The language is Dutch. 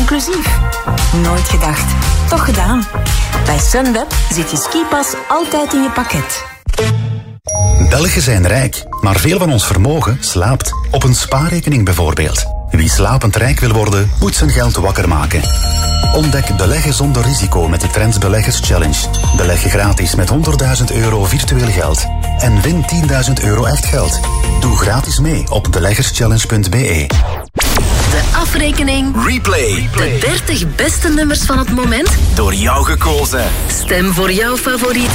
inclusief. Nooit gedacht. Toch gedaan. Bij Sunweb zit je skipas altijd in je pakket. Belgen zijn rijk, maar veel van ons vermogen slaapt. Op een spaarrekening bijvoorbeeld. Wie slapend rijk wil worden, moet zijn geld wakker maken. Ontdek beleggen zonder risico met de Trends Beleggers Challenge. Beleg je gratis met €100.000 virtueel geld. En win €10.000 echt geld. Doe gratis mee op beleggerschallenge.be. De afrekening. Replay. De 30 beste nummers van het moment. Door jou gekozen. Stem voor jouw favoriete